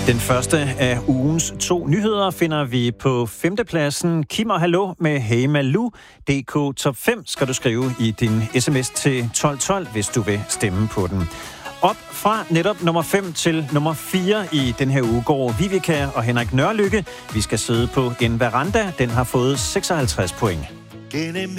Den første af ugens 2 nyheder finder vi på 5. pladsen. Kim og Hallo med Hey Malou. DK Top 5 skal du skrive i din sms til 1212, hvis du vil stemme på den. Op fra netop nummer 5 til nummer 4 i den her uge går Vivica og Henrik Nørlykke. Vi skal sidde på en veranda. Den har fået 56 point.